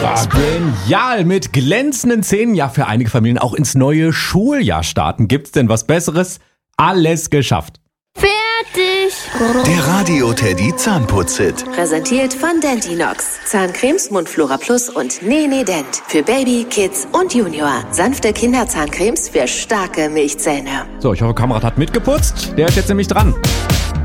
Genial, mit glänzenden Zähnen, ja für einige Familien auch ins neue Schuljahr starten. Gibt's denn was Besseres? Alles geschafft. Fertig! Der Radio Teddy Zahnputz-Hit. Präsentiert von Dentinox. Zahncremes, Mundflora Plus und Nene Dent. Für Baby, Kids und Junior. Sanfte Kinderzahncremes für starke Milchzähne. So, ich hoffe, Kamerad hat mitgeputzt. Der ist jetzt nämlich dran.